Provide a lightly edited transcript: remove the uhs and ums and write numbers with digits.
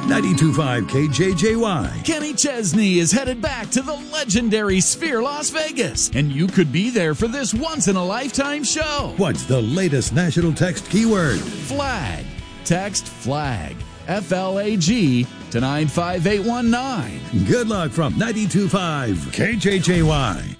92.5 KJJY. Kenny Chesney is headed back to the legendary Sphere Las Vegas, and you could be there for this once-in-a-lifetime show. What's the latest national text keyword? Flag. Text FLAG. FLAG to 95819. Good luck from 92.5 KJJY.